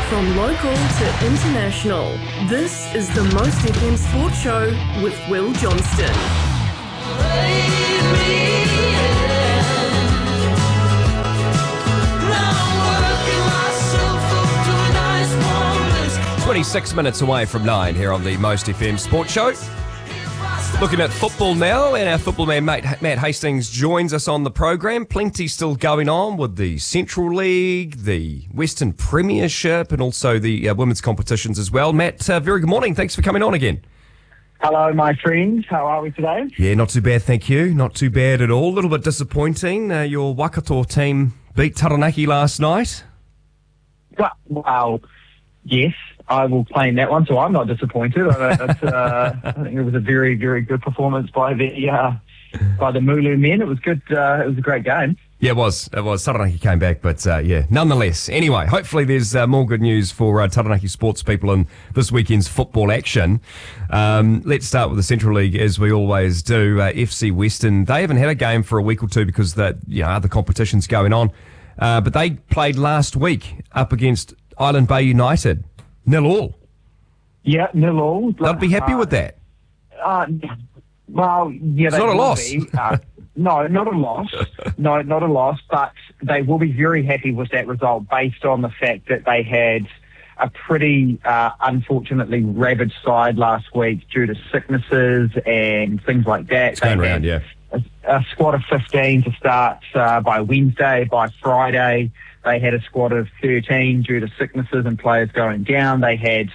From local to international, this is the Most FM Sports Show with Will Johnston. 26 minutes away from 9 here on the Most FM Sports Show. Looking at football now, and our football man Matt Hastings joins us on the program. Plenty still going on with the Central League, the Western Premiership, and also the women's competitions as well. Matt, very good morning. Thanks for coming on again. Hello, my friends. How are we today? Yeah, not too bad, thank you. Not too bad at all. A little bit disappointing. Your Waikato team beat Taranaki last night. Well, yes, I will claim that one, so I'm not disappointed. I think it was a very, very good performance by the Mulu men. It was good. It was a great game. Yeah, it was. Taranaki came back, but nonetheless. Anyway, hopefully there's more good news for Taranaki sports people in this weekend's football action. Let's start with the Central League, as we always do. FC Western, they haven't had a game for a week or two because other competition's going on. But they played last week up against Island Bay United. 0-0. Yeah, 0-0. They'd be happy with that. Well, yeah, it's not a loss. No, not a loss. No, not a loss. But they will be very happy with that result based on the fact that they had a pretty, unfortunately, rabid side last week due to sicknesses and things like that. It's going around, yeah. A squad of 15 to start by Wednesday. By Friday, they had a squad of 13 due to sicknesses and players going down. They had,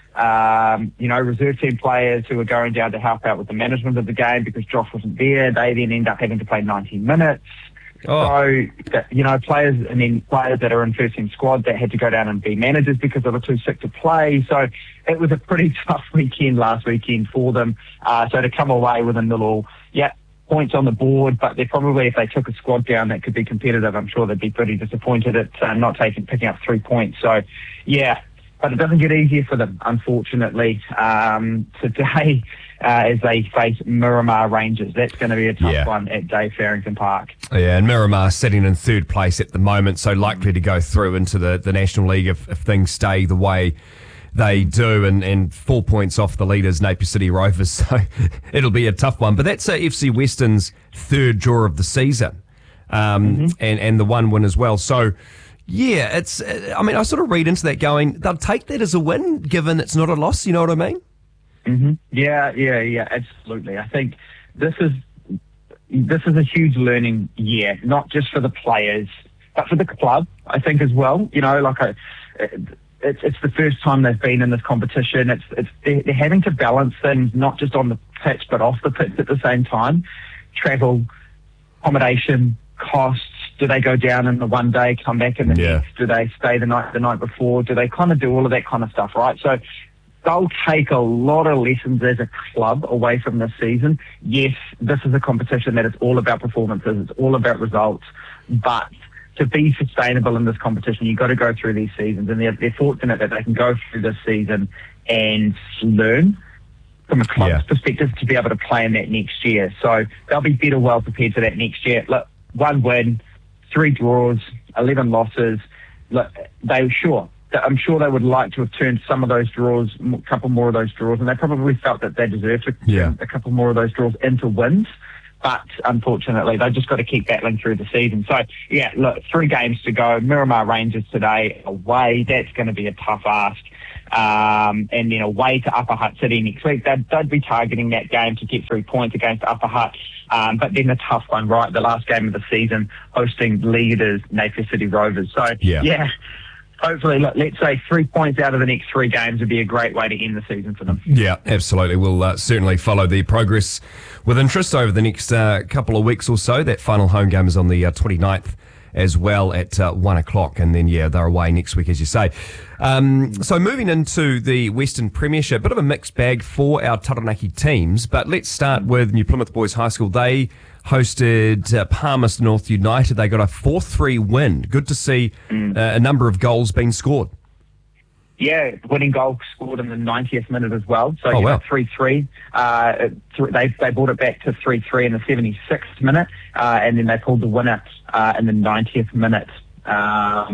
reserve team players who were going down to help out with the management of the game because Josh wasn't there. They then end up having to play 90 minutes. So, players that are in first team squad that had to go down and be managers because they were too sick to play. So it was a pretty tough weekend last weekend for them. So to come away with a 0-0, points on the board, but they're probably, if they took a squad down that could be competitive, I'm sure they'd be pretty disappointed at not picking up 3 points. So, but it doesn't get easier for them, unfortunately, today as they face Miramar Rangers. That's going to be a tough one at Dave Farrington Park. Yeah, and Miramar sitting in third place at the moment, so likely to go through into the National League if things stay the way they do, and 4 points off the leaders, Napier City Rovers, so it'll be a tough one. But that's FC Western's third draw of the season, and the one win as well. So, I sort of read into that going, they'll take that as a win, given it's not a loss, you know what I mean? Mm-hmm. Yeah, absolutely. I think this is a huge learning year, not just for the players, but for the club, I think, as well. It's the first time they've been in this competition. They're having to balance things, not just on the pitch, but off the pitch at the same time. Travel, accommodation, costs. Do they go down in the one day, come back in the next? Do they stay the night before? Do they kind of do all of that kind of stuff, right? So they'll take a lot of lessons as a club away from this season. Yes, this is a competition that is all about performances. It's all about results. But to be sustainable in this competition, you've got to go through these seasons, and they're fortunate that they can go through this season and learn from a club's perspective to be able to play in that next year. So they'll be well prepared for that next year. Look, 1 win, 3 draws, 11 losses. Look, I'm sure they would like to have turned some of those draws, a couple more of those draws, and they probably felt that they deserved to turn a couple more of those draws into wins. But unfortunately, they've just got to keep battling through the season. So, 3 games to go. Miramar Rangers today away. That's going to be a tough ask. And then away to Upper Hutt City next week. They'd be targeting that game to get 3 points against Upper Hutt. But then the tough one, right? The last game of the season, hosting leaders Napier City Rovers. So, hopefully, let's say 3 points out of the next 3 games would be a great way to end the season for them. Yeah, absolutely. We'll certainly follow the progress with interest over the next couple of weeks or so. That final home game is on the 29th as well at 1 o'clock. And then, they're away next week, as you say. So moving into the Western Premiership, bit of a mixed bag for our Taranaki teams. But let's start with New Plymouth Boys High School. They hosted Palmerston North United. They got a 4-3 win. Good to see a number of goals being scored. Yeah, winning goal scored in the 90th minute as well. So 3-3. They brought it back to 3-3 in the 76th minute, and then they pulled the winner in the 90th minute.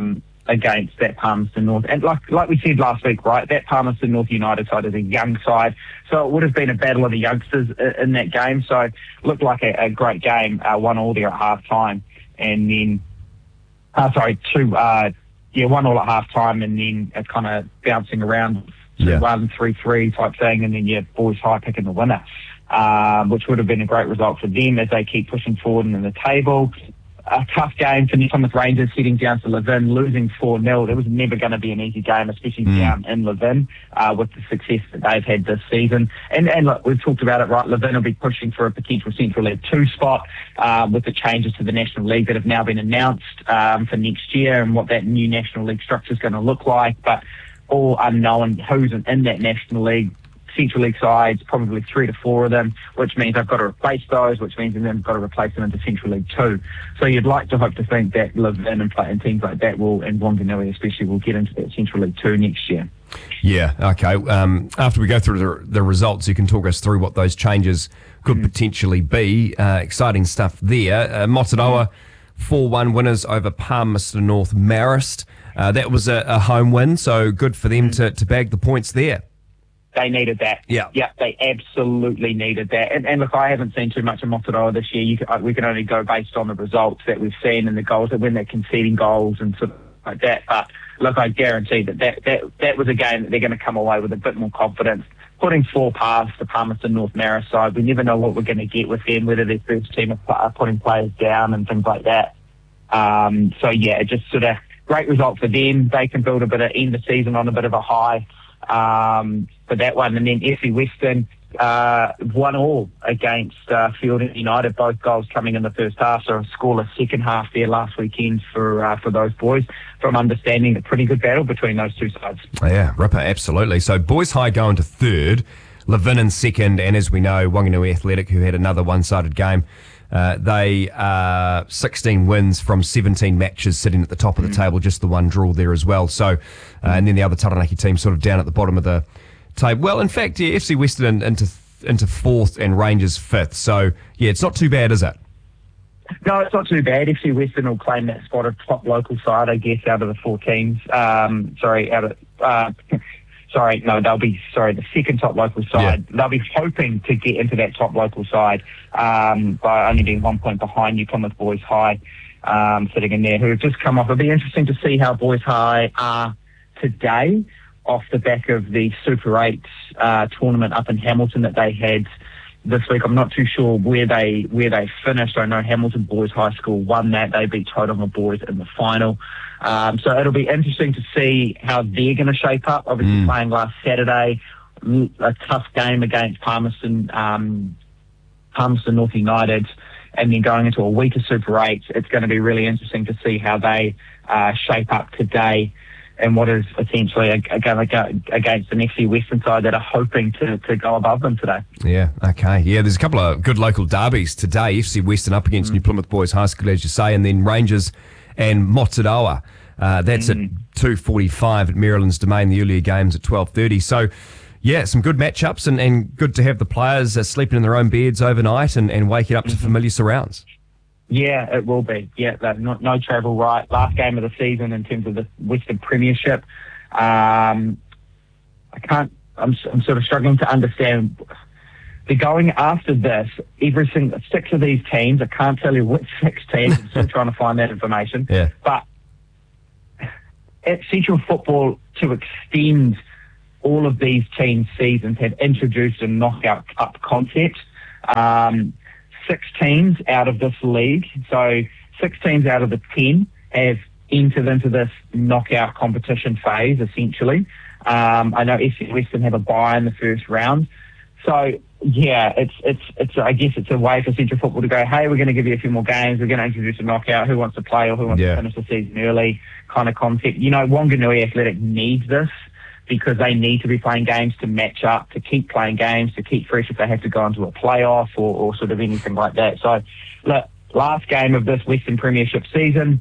against that Palmerston North. And like we said last week, right, that Palmerston North United side is a young side, so it would have been a battle of the youngsters in that game. So it looked like a great game, 1-1 there at half time, and then 1-1 at half time, and then it's kind of bouncing around 2-1, 3-3 type thing, and then Boys High picking the winner, which would have been a great result for them as they keep pushing forward in the table. A tough game for New Plymouth Rangers heading down to Levin, losing 4-0. It was never going to be an easy game, especially down in Levin, with the success that they've had this season. And look, we've talked about it, right? Levin will be pushing for a potential Central League 2 spot, with the changes to the National League that have now been announced for next year, and what that new National League structure is going to look like. But all unknown who's in that National League. Central League sides, probably 3 to 4 of them, which means I've got to replace those, which means then I've got to replace them into Central League 2. So you'd like to hope to think that Levin and teams like that and Wanganui especially, will get into that Central League 2 next year. Yeah, okay. After we go through the results, you can talk us through what those changes could potentially be. Exciting stuff there. Moturoa, 4-1 winners over Palmerston North Marist. That was a home win, so good for them to bag the points there. They needed that. Yeah, they absolutely needed that. And look, I haven't seen too much of Moturoa this year. We can only go based on the results that we've seen and the goals that when they're conceding goals and sort of like that. But look, I guarantee that was a game that they're going to come away with a bit more confidence. Putting 4 past the Palmerston North Marist side, we never know what we're going to get with them, whether their first team are putting players down and things like that. Just sort of great result for them. They can build a bit of end of season on a bit of a high. For that one, and then FC Western 1-1 against Fielding United, both goals coming in the first half, so a scoreless second half there last weekend for those boys. From understanding, a pretty good battle between those two sides. Yeah, Ripper, absolutely. So Boys High going to third, Levin in second, and as we know, Wanganui Athletic, who had another one-sided game, they are 16 wins from 17 matches, sitting at the top of the table, just the one draw there as well. So, and then the other Taranaki team sort of down at the bottom of the table. Well, in fact, FC Western into fourth and Rangers fifth. So, yeah, it's not too bad, is it? No, it's not too bad. FC Western will claim that spot of top local side, I guess, out of the 4 teams. The second top local side. Yeah. They'll be hoping to get into that top local side by only being 1 point behind New Plymouth Boys High, sitting in there, who have just come off. It'll be interesting to see how Boys High are today off the back of the Super 8 tournament up in Hamilton that they had this week. I'm not too sure where they finished. I know Hamilton Boys High School won that. They beat Tauranga Boys in the final. So it'll be interesting to see how they're going to shape up. Obviously playing last Saturday, a tough game against Palmerston North United, and then going into a week of Super 8. It's going to be really interesting to see how they shape up today, and what is essentially against an FC Western side that are hoping to go above them today. Yeah, okay. Yeah, there's a couple of good local derbies today. FC Western up against New Plymouth Boys High School, as you say, and then Rangers and Moturoa. That's at 2:45 at Maryland's Domain, the earlier games at 12:30. So, yeah, some good matchups and good to have the players sleeping in their own beds overnight and waking up to familiar surrounds. Yeah, it will be. Yeah, no travel, right? Last game of the season in terms of the Western Premiership. I'm sort of struggling to understand. They're going after this. Every single 6 of these teams, I can't tell you which 6 teams. I'm still trying to find that information. Yeah. But at Central Football, to extend all of these teams' seasons, have introduced a knockout cup concept. 6 teams out of this league, so 6 teams out of the 10 have entered into this knockout competition phase, essentially. I know FC Western have a bye in the first round. So, yeah, it's I guess it's a way for Central Football to go, hey, we're going to give you a few more games, we're going to introduce a knockout, who wants to play or who wants to finish the season early kind of concept. You know, Wanganui Athletic needs this, because they need to be playing games to match up, to keep playing games, to keep fresh if they have to go into a playoff or sort of anything like that. So, look, last game of this Western Premiership season,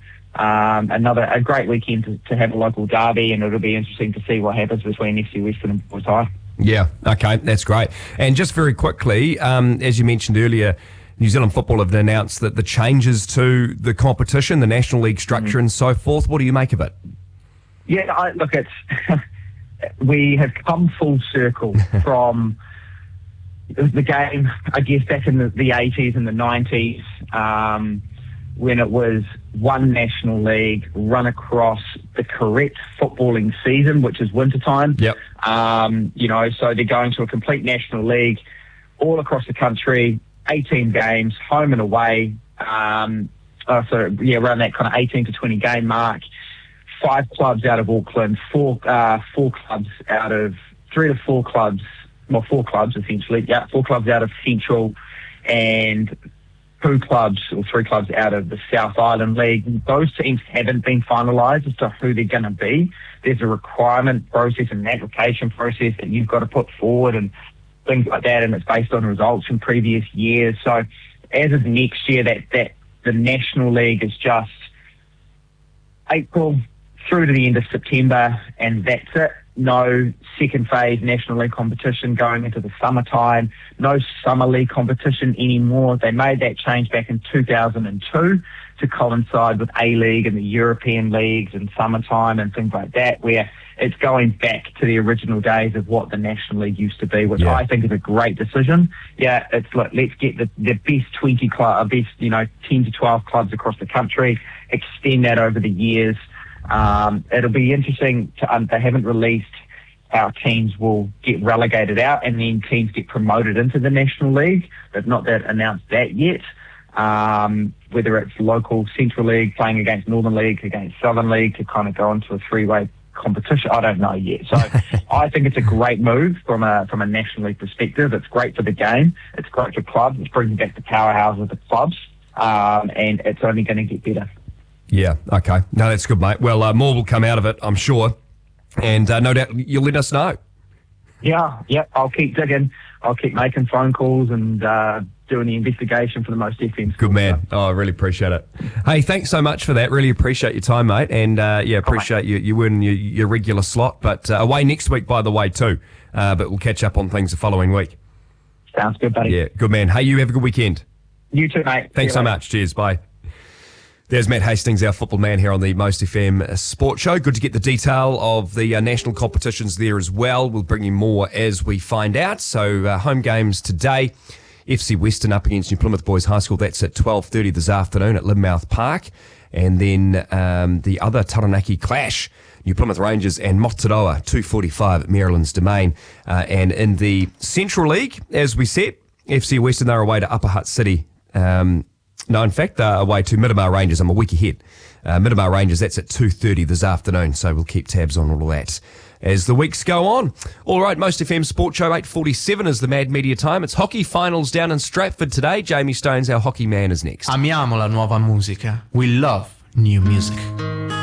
a great weekend to have a local derby, and it'll be interesting to see what happens between FC Western and Boys High. Yeah, okay, that's great. And just very quickly, as you mentioned earlier, New Zealand Football have announced that the changes to the competition, the National League structure and so forth. What do you make of it? Look, it's we have come full circle from the game, I guess, back in the 80s and the 90s, when it was one National League run across the correct footballing season, which is wintertime. Yep. So they're going to a complete National League all across the country, 18 games, home and away. Around that kind of 18 to 20 game mark. 5 clubs out of Auckland, 4 clubs out of 3 to 4 clubs. Well, 4 clubs essentially. Yeah, 4 clubs out of Central, and 2 clubs or 3 clubs out of the South Island League. Those teams haven't been finalised as to who they're going to be. There's a requirement process and an application process that you've got to put forward and things like that, and it's based on results from previous years. So as of next year, that the National League is just April through to the end of September, and that's it. No second phase National League competition going into the summertime. No summer league competition anymore. They made that change back in 2002 to coincide with A-League and the European leagues and summertime and things like that, where it's going back to the original days of what the National League used to be, which I think is a great decision. Yeah, it's like, let's get the best 20 clubs, best 10 to 12 clubs across the country, extend that over the years. It'll be interesting they haven't released how teams will get relegated out and then teams get promoted into the National League. They've not announced that yet. Whether it's local Central League playing against Northern League, against Southern League to kind of go into a 3-way competition, I don't know yet. So I think it's a great move from a National League perspective. It's great for the game. It's great for clubs. It's bringing back the powerhouse of the clubs, and it's only going to get better. Yeah, okay. No, that's good, mate. Well, more will come out of it, I'm sure. And no doubt you'll let us know. Yeah, I'll keep digging. I'll keep making phone calls and doing the investigation for the Most FM. Good man. Oh, I really appreciate it. Hey, thanks so much for that. Really appreciate your time, mate. And appreciate you winning your regular slot. But away next week, by the way, too. But we'll catch up on things the following week. Sounds good, buddy. Yeah, good man. Hey, you have a good weekend. You too, mate. Thanks so much. Cheers. Bye. There's Matt Hastings, our football man here on the Most FM Sports Show. Good to get the detail of the national competitions there as well. We'll bring you more as we find out. So home games today. FC Western up against New Plymouth Boys High School. That's at 12:30 this afternoon at Lynmouth Park. And then the other Taranaki clash, New Plymouth Rangers and Motoroa, 2:45 at Maryland's Domain. And in the Central League, as we said, FC Western, they're away to Upper Hutt City. No, in fact, they're away to Miramar Rangers. I'm a week ahead. Miramar Rangers, that's at 2:30 this afternoon, so we'll keep tabs on all of that as the weeks go on. All right, Most FM Sports Show, 8:47 is the Mad Media time. It's hockey finals down in Stratford today. Jamie Stones, our hockey man, is next. Amiamo la nuova musica. We love new music.